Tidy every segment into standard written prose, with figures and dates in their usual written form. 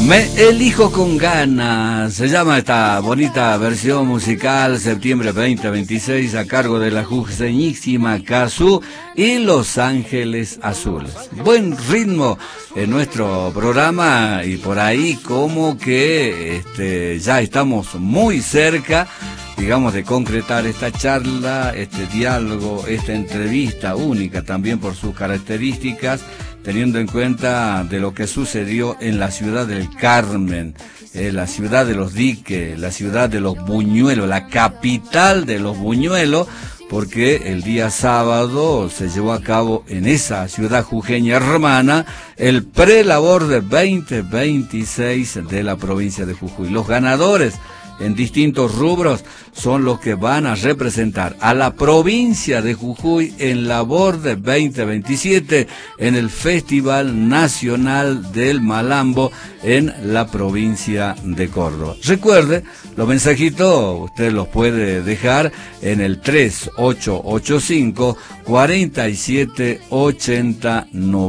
Me elijo con ganas, se llama esta bonita versión musical, septiembre 2026, a cargo de la jujeñísima Cazzu y Los Ángeles Azules. Buen ritmo en nuestro programa y por ahí como que ya estamos muy cerca, digamos, de concretar esta charla, este diálogo, esta entrevista única también por sus características, teniendo en cuenta de lo que sucedió en la ciudad del Carmen, la ciudad de los diques, la ciudad de los buñuelos, la capital de los buñuelos, porque el día sábado se llevó a cabo en esa ciudad jujeña hermana el prelabor de 2026 de la provincia de Jujuy. Los ganadores en distintos rubros son los que van a representar a la provincia de Jujuy en labor de 2027 en el Festival Nacional del Malambo en la provincia de Córdoba. Recuerde, los mensajitos usted los puede dejar en el 3885 47 80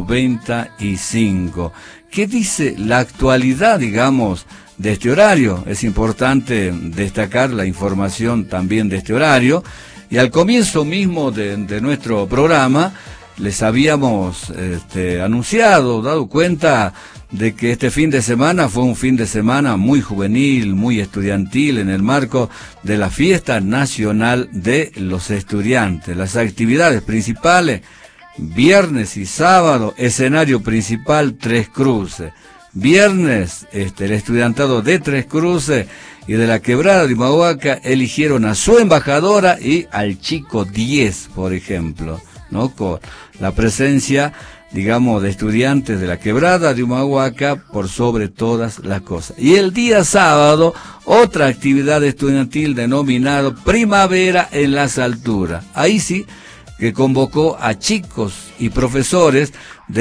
95. ¿Qué dice la actualidad, digamos, de este horario? Es importante destacar la información también de este horario, y al comienzo mismo de nuestro programa les habíamos anunciado, dado cuenta de que este fin de semana fue un fin de semana muy juvenil, muy estudiantil, en el marco de la Fiesta Nacional de los Estudiantes. Las actividades principales, viernes y sábado, escenario principal Tres Cruces. Viernes, el estudiantado de Tres Cruces y de la Quebrada de Humahuaca eligieron a su embajadora y al chico 10, por ejemplo, ¿no? Con la presencia, digamos, de estudiantes de la Quebrada de Humahuaca por sobre todas las cosas. Y el día sábado, otra actividad estudiantil denominada Primavera en las Alturas. Ahí sí, que convocó a chicos y profesores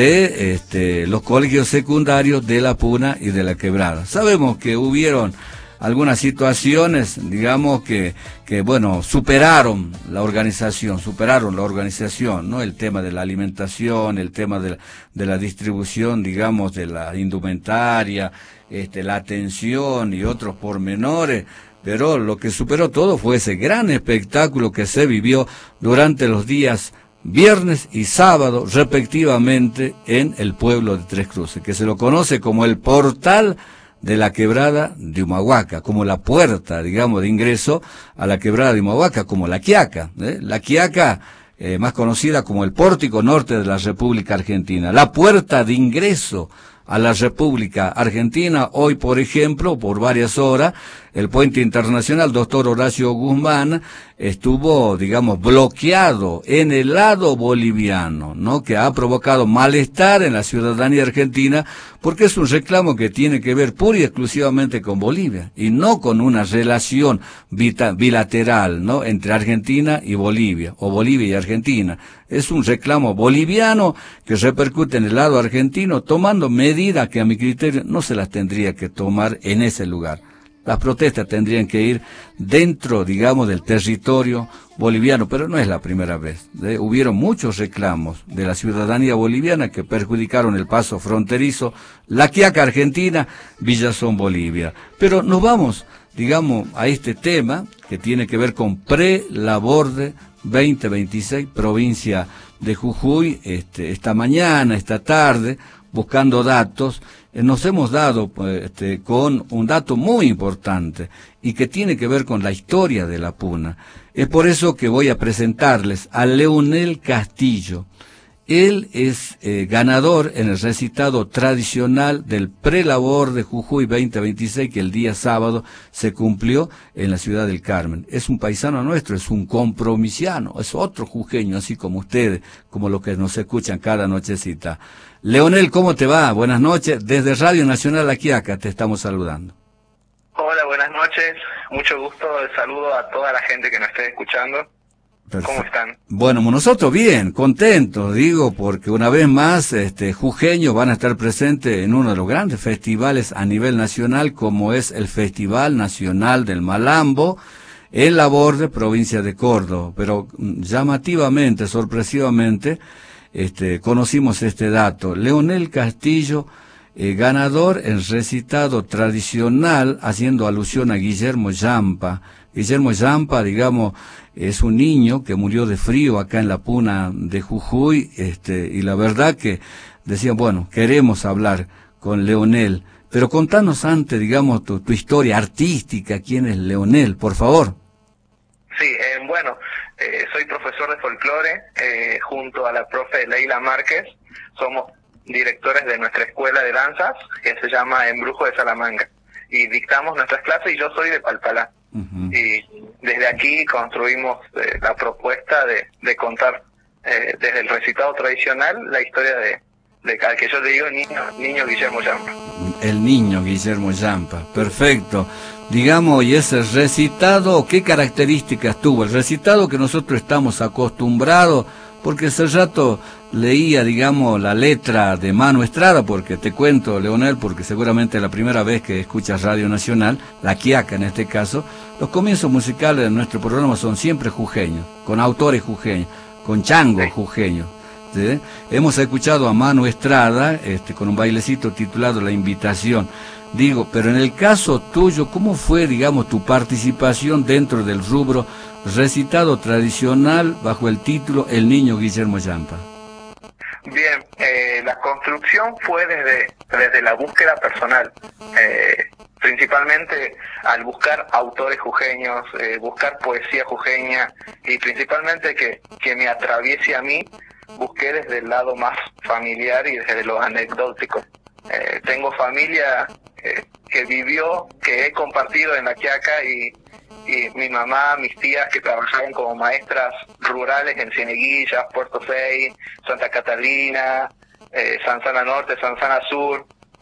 de los colegios secundarios de La Puna y de La Quebrada. Sabemos que hubieron algunas situaciones, digamos, que bueno, superaron la organización, ¿no? El tema de la alimentación, el tema de la distribución, digamos, de la indumentaria, la atención y otros pormenores. Pero lo que superó todo fue ese gran espectáculo que se vivió durante los días viernes y sábado, respectivamente, en el pueblo de Tres Cruces, que se lo conoce como el portal de la Quebrada de Humahuaca, como la puerta, digamos, de ingreso a la Quebrada de Humahuaca, como la Quiaca, la Quiaca, más conocida como el pórtico norte de la República Argentina, la puerta de ingreso a la República Argentina. Hoy, por ejemplo, por varias horas, el puente internacional Dr. Horacio Guzmán estuvo, digamos, bloqueado en el lado boliviano, ¿no? Que ha provocado malestar en la ciudadanía argentina, porque es un reclamo que tiene que ver pura y exclusivamente con Bolivia, y no con una relación bilateral, ¿no? Entre Argentina y Bolivia, o Bolivia y Argentina. Es un reclamo boliviano que repercute en el lado argentino, tomando medidas que a mi criterio no se las tendría que tomar en ese lugar. Las protestas tendrían que ir dentro, digamos, del territorio boliviano, pero no es la primera vez. Hubieron muchos reclamos de la ciudadanía boliviana que perjudicaron el paso fronterizo, La Quiaca Argentina, Villazón Bolivia. Pero nos vamos, digamos, a este tema que tiene que ver con prelabor de 2026, provincia de Jujuy. Esta mañana, esta tarde, buscando datos, nos hemos dado con un dato muy importante y que tiene que ver con la historia de la Puna. Es por eso que voy a presentarles a Leonel Castillo. Él es ganador en el recitado tradicional del prelabor de Jujuy 2026, que el día sábado se cumplió en la ciudad del Carmen. Es un paisano nuestro, es un compromisiano, es otro jujeño, así como ustedes, como los que nos escuchan cada nochecita. Leonel, ¿cómo te va? Buenas noches. Desde Radio Nacional La Quiaca te estamos saludando. Hola, buenas noches. Mucho gusto. Saludo a toda la gente que nos esté escuchando. Perfecto. ¿Cómo están? Bueno, nosotros bien, contentos, digo, porque una vez más jujeños van a estar presentes en uno de los grandes festivales a nivel nacional, como es el Festival Nacional del Malambo, en labor de provincia de Córdoba. Pero llamativamente, sorpresivamente, conocimos este dato. Leonel Castillo ganador en recitado tradicional, haciendo alusión a Guillermo Yampa. Guillermo Yampa, digamos, es un niño que murió de frío acá en la Puna de Jujuy, y la verdad que decían, bueno, queremos hablar con Leonel, pero contanos antes, digamos, tu historia artística, quién es Leonel, por favor. Sí, bueno, soy profesor de folclore, junto a la profe Leila Márquez, somos directores de nuestra escuela de danzas, que se llama Embrujo de Salamanca, y dictamos nuestras clases, y yo soy de Palpalá. Y desde aquí construimos la propuesta de contar desde el recitado tradicional la historia de al que yo le digo niño Guillermo Yampa. El niño Guillermo Yampa, perfecto. Digamos, y ese recitado, ¿qué características tuvo? El recitado que nosotros estamos acostumbrados, porque hace rato leía, digamos, la letra de Manu Estrada, porque te cuento, Leonel, porque seguramente es la primera vez que escuchas Radio Nacional, La Quiaca en este caso, los comienzos musicales de nuestro programa son siempre jujeños, con autores jujeños, con changos jujeños. ¿Sí? Hemos escuchado a Manu Estrada, con un bailecito titulado La Invitación. Digo, pero en el caso tuyo, ¿cómo fue, digamos, tu participación dentro del rubro recitado tradicional bajo el título El niño Guillermo Yampa? Bien, la construcción fue desde la búsqueda personal, principalmente al buscar autores jujeños, buscar poesía jujeña, y principalmente que me atraviese a mí, busqué desde el lado más familiar y desde lo anecdótico. Tengo familia que vivió, que he compartido en La Quiaca, y mi mamá, mis tías que trabajaban como maestras rurales en Cieneguillas, Puerto Fey, Santa Catalina, Sanzana Norte, Sanzana Sur,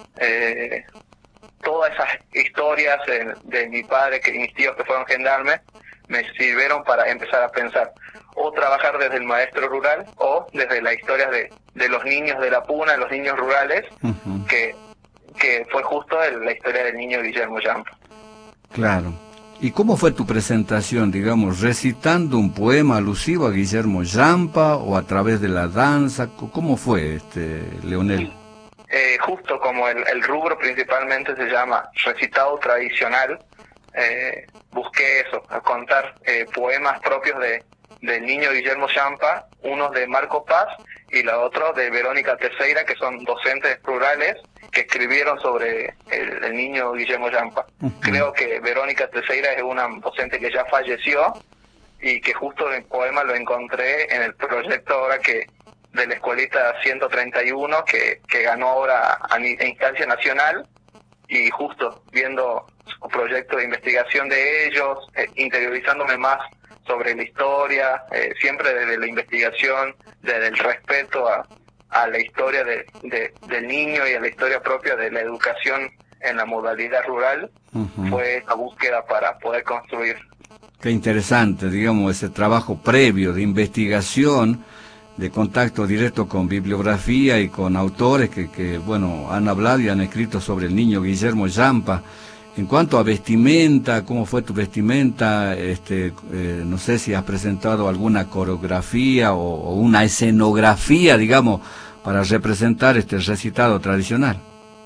todas esas historias de mi padre y mis tíos que fueron gendarmes me sirvieron para empezar a pensar, o trabajar desde el maestro rural, o desde las historias de los niños de la Puna, los niños rurales, que fue justo la historia del niño Guillermo Yampa. Claro. ¿Y cómo fue tu presentación, digamos, recitando un poema alusivo a Guillermo Yampa o a través de la danza? ¿Cómo fue, Leonel? Justo como el rubro principalmente se llama recitado tradicional, busqué eso, a contar poemas propios del niño Guillermo Yampa, unos de Marco Paz y la otra de Verónica Terceira, que son docentes rurales que escribieron sobre el niño Guillermo Yampa. Creo que Verónica Terceira es una docente que ya falleció, y que justo el poema lo encontré en el proyecto ahora de la escuelita 131 que ganó ahora a instancia nacional, y justo viendo su proyecto de investigación de ellos, interiorizándome más sobre la historia, siempre desde la investigación, desde el respeto a la historia del niño y a la historia propia de la educación en la modalidad rural, fue la búsqueda para poder construir. Qué interesante, digamos, ese trabajo previo de investigación, de contacto directo con bibliografía y con autores que bueno, han hablado y han escrito sobre el niño Guillermo Yampa. En cuanto a vestimenta, ¿cómo fue tu vestimenta? No sé si has presentado alguna coreografía o una escenografía, digamos, para representar este recitado tradicional.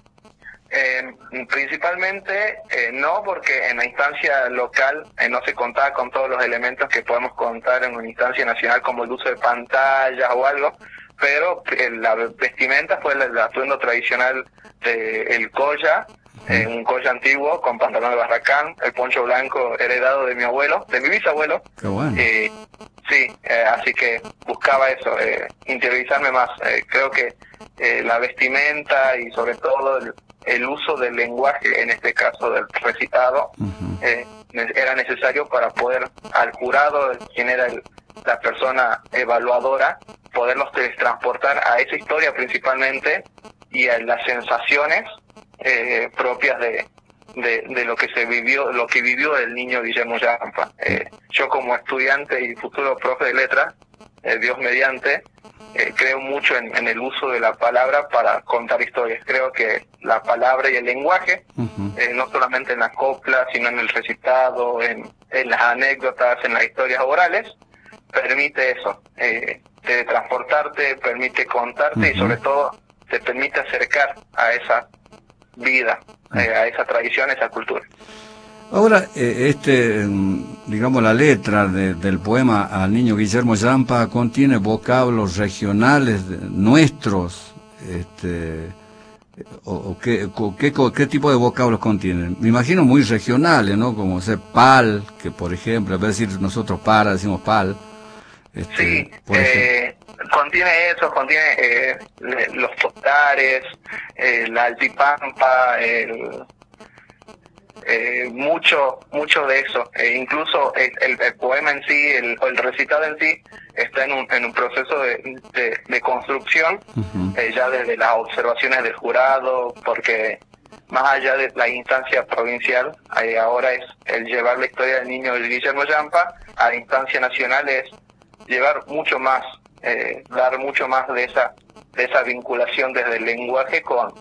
Principalmente no, porque en la instancia local no se contaba con todos los elementos que podemos contar en una instancia nacional, como el uso de pantallas o algo, pero la vestimenta fue el atuendo tradicional del colla, un colla antiguo con pantalón de barracán, el poncho blanco heredado de mi abuelo, de mi bisabuelo. Qué bueno. Sí, así que buscaba eso, interiorizarme más. Creo que la vestimenta y sobre todo el uso del lenguaje, en este caso del recitado, era necesario para poder al jurado, quien era la persona evaluadora, poderlos transportar a esa historia principalmente y a las sensaciones propias de lo que se vivió, lo que vivió el niño Guillermo Yampa. Yo como estudiante y futuro profe de letras, Dios mediante, creo mucho en el uso de la palabra para contar historias. Creo que la palabra y el lenguaje, no solamente en las coplas, sino en el recitado, en las anécdotas, en las historias orales, permite eso, transportarte, permite contarte y sobre todo te permite acercar a esa vida a esa tradición, a esa cultura. Ahora, digamos, la letra del poema al niño Guillermo Yampa contiene vocablos regionales nuestros, ¿qué tipo de vocablos contienen? Me imagino muy regionales, ¿no? Como ser pal, que por ejemplo, en vez de decir nosotros para, decimos pal. Sí, contiene eso, contiene los totares, la altipampa, mucho de eso. Incluso el poema en sí, el recitado en sí, está en un proceso de construcción, ya desde las observaciones del jurado, porque más allá de la instancia provincial, ahora es el llevar la historia del niño Guillermo Yampa a la instancia nacional, es llevar mucho más, dar mucho más de esa vinculación desde el lenguaje con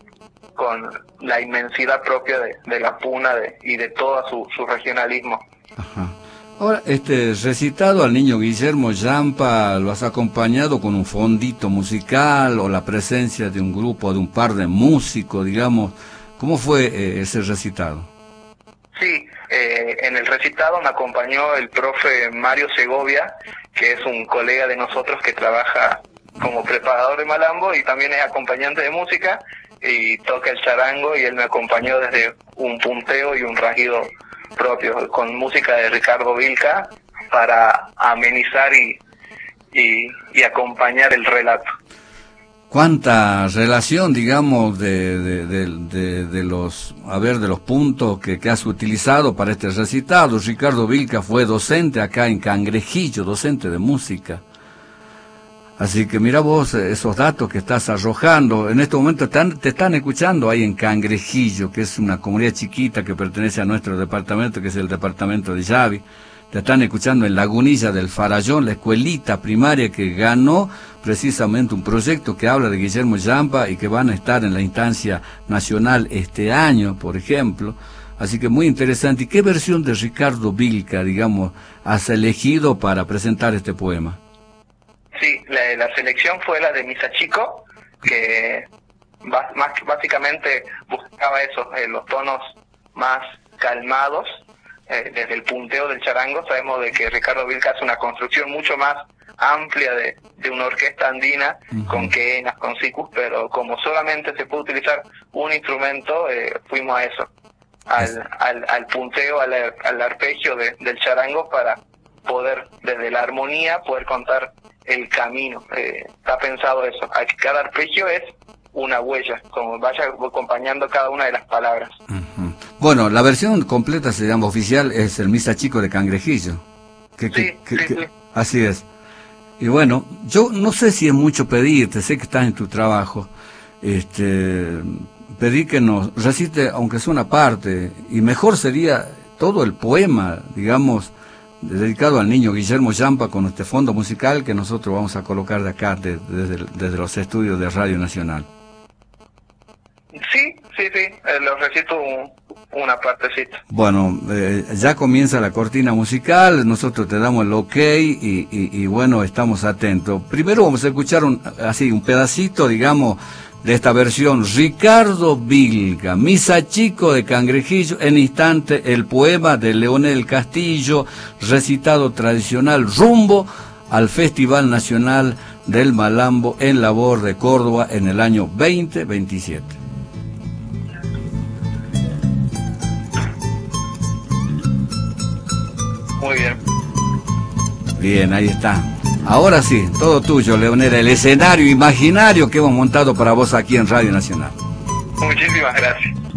la inmensidad propia de la puna y de todo su regionalismo. Ajá. Ahora, recitado al niño Guillermo Yampa, ¿lo has acompañado con un fondito musical o la presencia de un grupo, de un par de músicos, digamos? ¿Cómo fue ese recitado? Sí, en el recitado me acompañó el profe Mario Segovia, que es un colega de nosotros que trabaja como preparador de malambo y también es acompañante de música y toca el charango, y él me acompañó desde un punteo y un rasguido propio, con música de Ricardo Vilca para amenizar y acompañar el relato. ¿Cuánta relación, digamos, de los puntos que has utilizado para este recitado? Ricardo Vilca fue docente acá en Cangrejillo, docente de música. Así que mira vos esos datos que estás arrojando. En este momento te están escuchando ahí en Cangrejillo, que es una comunidad chiquita que pertenece a nuestro departamento, que es el departamento de Yavi. Te están escuchando en Lagunilla del Farallón, la escuelita primaria que ganó precisamente un proyecto que habla de Guillermo Yampa y que van a estar en la instancia nacional este año, por ejemplo. Así que muy interesante. ¿Y qué versión de Ricardo Vilca, digamos, has elegido para presentar este poema? Sí, la selección fue la de Misa Chico, que básicamente buscaba eso, los tonos más calmados, desde el punteo del charango. Sabemos de que Ricardo Vilca hace una construcción mucho más amplia de una orquesta andina, con quenas, con sicus, pero como solamente se puede utilizar un instrumento, fuimos a eso, al punteo, al arpegio del charango, para poder, desde la armonía, poder contar el camino. Está pensado eso, cada arpegio es una huella, como vaya acompañando cada una de las palabras. Bueno, la versión completa, se llama oficial, es el Misa Chico de Cangrejillo. Sí. Así es. Y bueno, yo no sé si es mucho pedirte, sé que estás en tu trabajo, pedí que nos recite, aunque sea una parte, y mejor sería todo el poema, digamos, dedicado al niño Guillermo Yampa, con este fondo musical que nosotros vamos a colocar de acá, desde los estudios de Radio Nacional. Sí, lo recito una partecita. Bueno, ya comienza la cortina musical, nosotros te damos el ok y bueno, estamos atentos. Primero vamos a escuchar un pedacito, digamos, de esta versión. Ricardo Vilca, Misa Chico de Cangrejillo, en instante el poema de Leonel Castillo, recitado tradicional rumbo al Festival Nacional del Malambo en Labor de Córdoba en el año 2027. Muy bien. Bien, ahí está. Ahora sí, todo tuyo, Leonel, el escenario imaginario que hemos montado para vos aquí en Radio Nacional. Muchísimas gracias.